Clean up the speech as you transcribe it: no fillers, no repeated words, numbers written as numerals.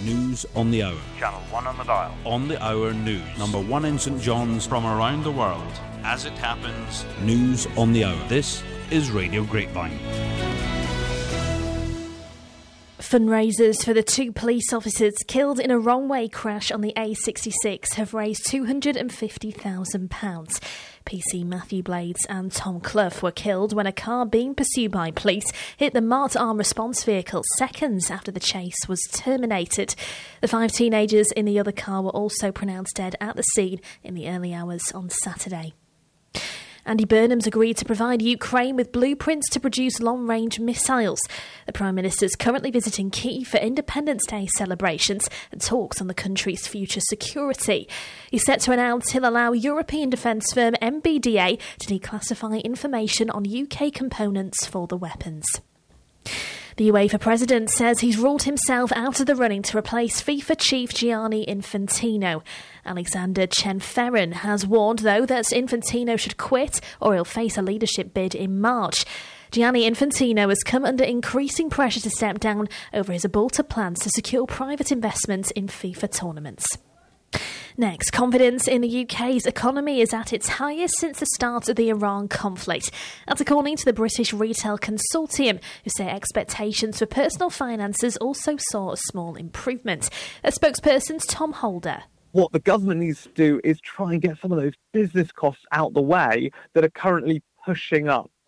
News on the Hour. Channel 1 on the dial. On the Hour News. Number 1 in St John's. From around the world. As it happens. News on the Hour. This is Radio Grapevine. Fundraisers for the 2 police officers killed in a wrong-way crash on the A66 have raised £250,000. PC Matthew Blades and Tom Clough were killed when a car being pursued by police hit the marked armed response vehicle seconds after the chase was terminated. The 5 teenagers in the other car were also pronounced dead at the scene in the early hours on Saturday. Andy Burnham's agreed to provide Ukraine with blueprints to produce long-range missiles. The Prime Minister is currently visiting Kyiv for Independence Day celebrations and talks on the country's future security. He's set to announce he'll allow European defence firm MBDA to declassify information on UK components for the weapons. The UEFA president says he's ruled himself out of the running to replace FIFA chief Gianni Infantino. Alexander Chen-Ferran has warned, though, that Infantino should quit or he'll face a leadership bid in March. Gianni Infantino has come under increasing pressure to step down over his aborted plans to secure private investment in FIFA tournaments. Next, confidence in the UK's economy is at its highest since the start of the Iran conflict. That's according to the British Retail Consortium, who say expectations for personal finances also saw a small improvement. A spokesperson's Tom Holder. What the government needs to do is try and get some of those business costs out the way that are currently pushing up